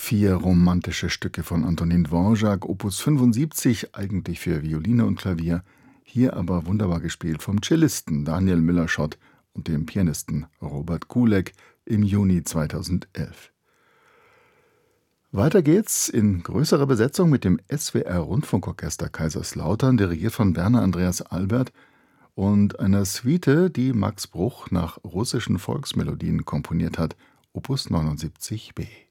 4 romantische Stücke von Antonin Dvorak, Opus 75, eigentlich für Violine und Klavier, hier aber wunderbar gespielt vom Cellisten Daniel Müller-Schott und dem Pianisten Robert Kulek im Juni 2011. Weiter geht's in größerer Besetzung mit dem SWR-Rundfunkorchester Kaiserslautern, dirigiert von Werner Andreas Albert, und einer Suite, die Max Bruch nach russischen Volksmelodien komponiert hat, Opus 79b.